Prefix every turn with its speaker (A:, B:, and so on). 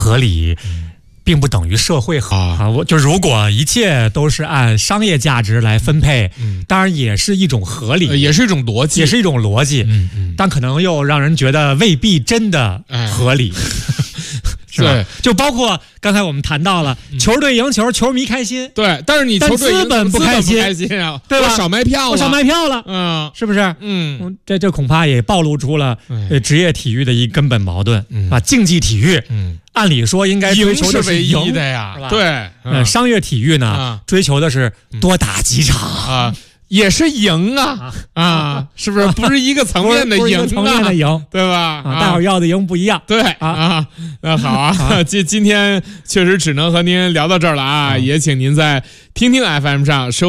A: 合理并不等于社会好我就如果一切都是按商业价值来分配，当然也是一种合理，
B: 也是一种逻辑，
A: 但可能又让人觉得未必真的合理。是吧？就包括刚才我们谈到了球队赢球，球迷开心，
B: 对，但是你球队赢
A: 资本不开心
B: 啊，
A: 对吧？
B: 我少卖票
A: 了，是不是？这恐怕也暴露出了职业体育的一根本矛盾啊！竞技体育，按理说应该追求的是赢
B: 的呀，
A: 对，商业体育呢，追求的是多打几场啊。
B: 也是赢啊，是不是？不是一个层面的赢对吧？
A: 大伙要的赢不一样。
B: 对啊，那好啊，今天确实只能和您聊到这儿了啊，也请您在听听 FM 上收。